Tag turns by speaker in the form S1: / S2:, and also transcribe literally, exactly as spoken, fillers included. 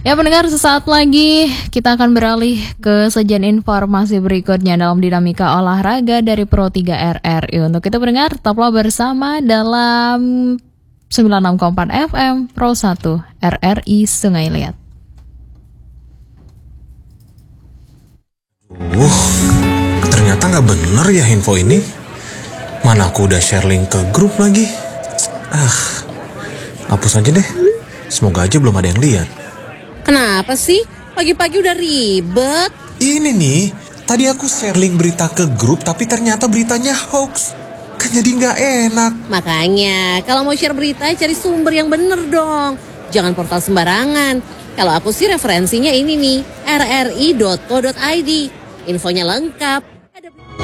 S1: Ya pendengar, sesaat lagi kita akan beralih ke sajian informasi berikutnya dalam dinamika olahraga dari Pro tiga R R I. Untuk itu pendengar, tetaplah bersama dalam sembilan puluh enam koma empat F M Pro satu R R I Sungai Liat.
S2: Uh, ternyata nggak bener ya info ini. Mana aku udah share link ke grup lagi. Ah, hapus aja deh. Semoga aja belum ada yang lihat.
S3: Kenapa sih? Pagi-pagi udah ribet.
S2: Ini nih, tadi aku share link berita ke grup tapi ternyata beritanya hoax. Kan jadi nggak enak.
S3: Makanya, kalau mau share berita cari sumber yang bener dong. Jangan portal sembarangan. Kalau aku sih referensinya ini nih, r r i dot co dot i d. Infonya lengkap,